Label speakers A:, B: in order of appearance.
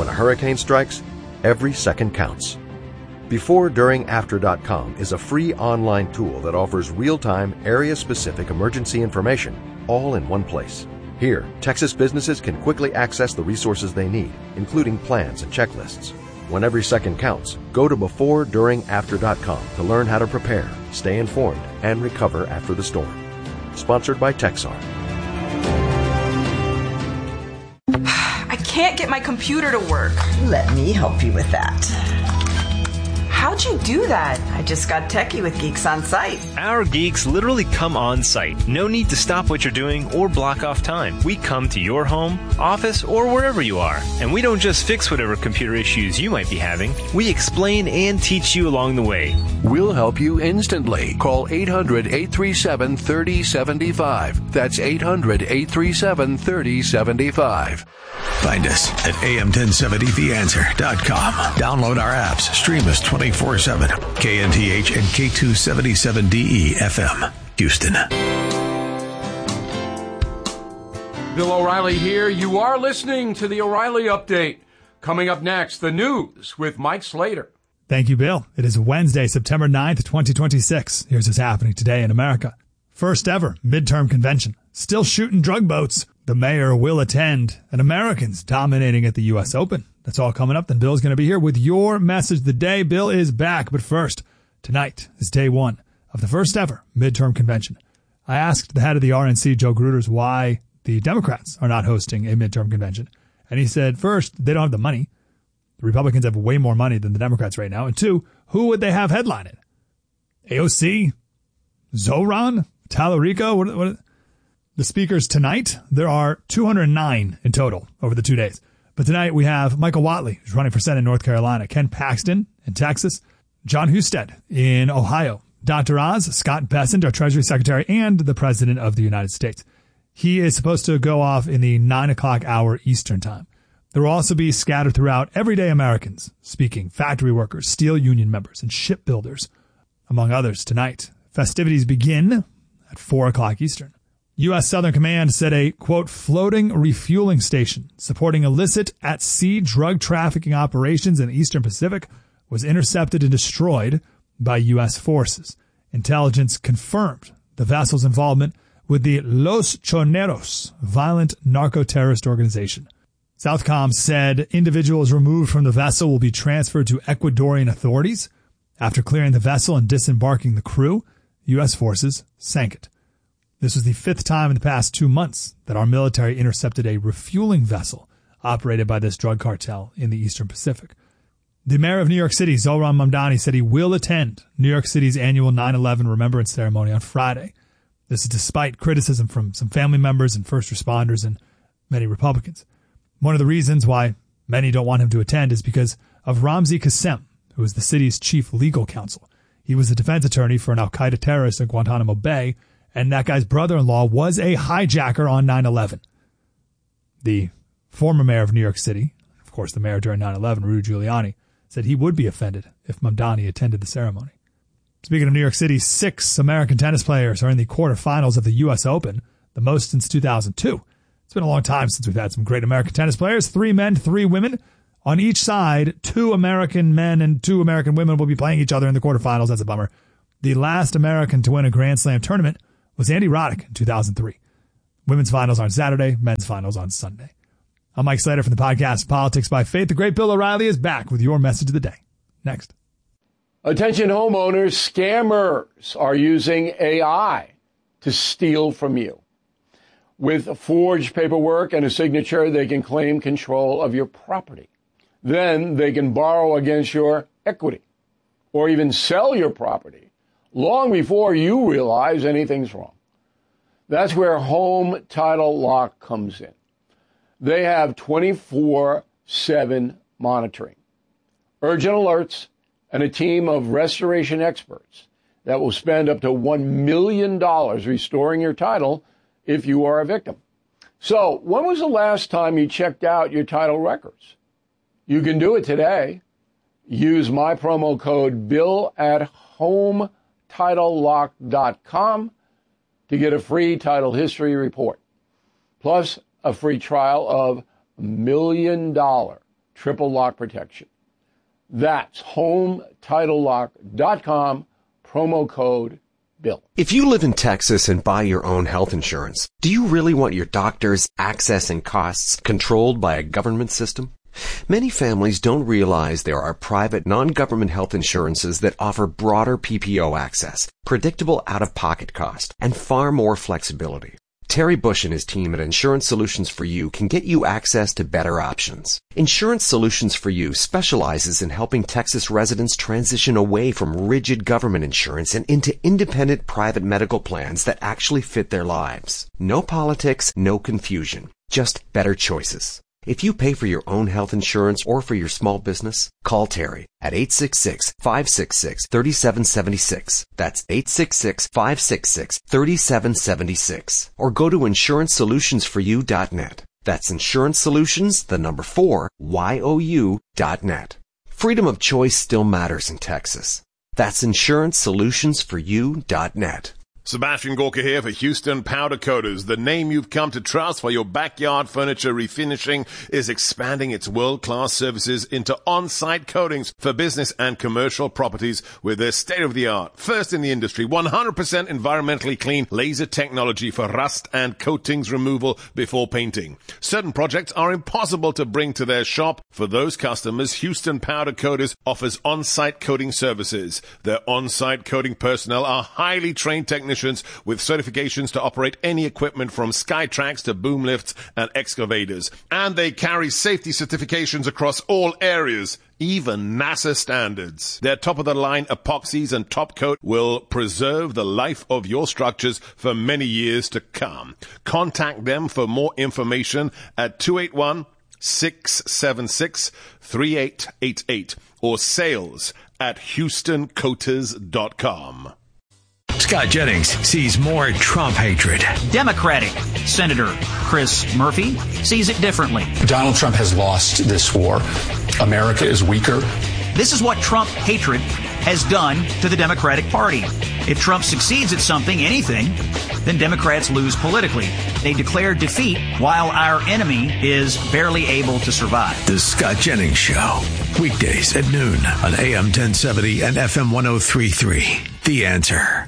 A: When a hurricane strikes, every second counts. BeforeDuringAfter.com is a free online tool that offers real-time, area-specific emergency information all in one place. Here, Texas businesses can quickly access the resources they need, including plans and checklists. When every second counts, go to BeforeDuringAfter.com to learn how to prepare, stay informed, and recover after the storm. Sponsored by Texar.
B: I can't get my computer to work.
C: Let me help you with that.
B: How'd you do that?
C: I just got techie with Geeks on Site.
D: Our geeks literally come on site. No need to stop what you're doing or block off time. We come to your home, office, or wherever you are. And we don't just fix whatever computer issues you might be having. We explain and teach you along the way.
E: We'll help you instantly. Call 800-837-3075. That's 800-837-3075.
F: Find us at am1070theanswer.com. Download our apps. Stream us 24/7. KNTH and K277DE FM, Houston.
G: Bill O'Reilly here. You are listening to the O'Reilly Update. Coming up next, the news with Mike Slater.
H: Thank you, Bill. It is Wednesday, September 9th, 2026. Here's what's happening today in America. First ever midterm convention. Still shooting drug boats. The mayor will attend, and Americans dominating at the U.S. Open. That's all coming up. Then Bill's going to be here with your message of the day. Bill is back. But first, tonight is day one of the first ever midterm convention. I asked the head of the RNC, Joe Gruters, why the Democrats are not hosting a midterm convention. And he said, first, they don't have the money. The Republicans have way more money than the Democrats right now. And two, who would they have headline it? AOC? Zoran? Tallarico? What? The speakers tonight, there are 209 in total over the 2 days. But tonight we have Michael Whatley, who's running for Senate in North Carolina, Ken Paxton in Texas, John Husted in Ohio, Dr. Oz, Scott Bessent, our Treasury Secretary, and the President of the United States. He is supposed to go off in the 9 o'clock hour Eastern time. There will also be scattered throughout everyday Americans speaking, factory workers, steel union members, and shipbuilders, among others tonight. Festivities begin at 4 o'clock Eastern. U.S. Southern Command said a, quote, floating refueling station supporting illicit at-sea drug trafficking operations in the Eastern Pacific was intercepted and destroyed by U.S. forces. Intelligence confirmed the vessel's involvement with the Los Choneros, violent narco-terrorist organization. Southcom said individuals removed from the vessel will be transferred to Ecuadorian authorities. After clearing the vessel and disembarking the crew, U.S. forces sank it. This was the fifth time in the past 2 months that our military intercepted a refueling vessel operated by this drug cartel in the Eastern Pacific. The mayor of New York City, Zohran Mamdani, said he will attend New York City's annual 9/11 remembrance ceremony on Friday. This is despite criticism from some family members and first responders and many Republicans. One of the reasons why many don't want him to attend is because of Ramzi Qassem, who is the city's chief legal counsel. He was the defense attorney for an al-Qaeda terrorist at Guantanamo Bay, and that guy's brother-in-law was a hijacker on 9/11. The former mayor of New York City, of course the mayor during 9/11, Rudy Giuliani, said he would be offended if Mamdani attended the ceremony. Speaking of New York City, 6 American tennis players are in the quarterfinals of the U.S. Open, the most since 2002. It's been a long time since we've had some great American tennis players. 3 men, 3 women. On each side, 2 American men and 2 American women will be playing each other in the quarterfinals. That's a bummer. The last American to win a Grand Slam tournament was Andy Roddick in 2003. Women's finals on Saturday, men's finals on Sunday. I'm Mike Slater from the podcast Politics by Faith. The great Bill O'Reilly is back with your message of the day. Next.
I: Attention homeowners, scammers are using AI to steal from you. With forged paperwork and a signature, they can claim control of your property. Then they can borrow against your equity or even sell your property long before you realize anything's wrong. That's where Home Title Lock comes in. They have 24/7 monitoring, urgent alerts, and a team of restoration experts that will spend up to $1 million restoring your title if you are a victim. So, when was the last time you checked out your title records? You can do it today. Use my promo code BILL at HomeTitleLock.com to get a free title history report, plus a free trial of $1 million triple lock protection. That's HomeTitleLock.com, promo code BILL.
J: If you live in Texas and buy your own health insurance, do you really want your doctors' access and costs controlled by a government system? Many families don't realize there are private non-government health insurances that offer broader PPO access, predictable out-of-pocket cost, and far more flexibility. Terry Bush and his team at Insurance Solutions for You can get you access to better options. Insurance Solutions for You specializes in helping Texas residents transition away from rigid government insurance and into independent private medical plans that actually fit their lives. No politics, no confusion, just better choices. If you pay for your own health insurance or for your small business, call Terry at 866-566-3776. That's 866-566-3776. Or go to InsuranceSolutionsForYou.net. That's Insurance Solutions, the number 4, YOU.net. Freedom of choice still matters in Texas. That's InsuranceSolutionsForYou.net.
K: Sebastian Gorka here for Houston Powder Coaters. The name you've come to trust for your backyard furniture refinishing is expanding its world-class services into on-site coatings for business and commercial properties with their state-of-the-art, first in the industry, 100% environmentally clean laser technology for rust and coatings removal before painting. Certain projects are impossible to bring to their shop. For those customers, Houston Powder Coaters offers on-site coating services. Their on-site coating personnel are highly trained technicians with certifications to operate any equipment from Skytrax to boom lifts and excavators. And they carry safety certifications across all areas, even NASA standards. Their top-of-the-line epoxies and top coat will preserve the life of your structures for many years to come. Contact them for more information at 281-676-3888 or sales at HoustonCoaters.com.
F: Scott Jennings sees more Trump hatred.
L: Democratic Senator Chris Murphy sees it differently.
M: Donald Trump has lost this war. America is weaker.
L: This is what Trump hatred has done to the Democratic Party. If Trump succeeds at something, anything, then Democrats lose politically. They declare defeat while our enemy is barely able to survive.
F: The Scott Jennings Show. Weekdays at noon on AM 1070 and FM 1033. The Answer.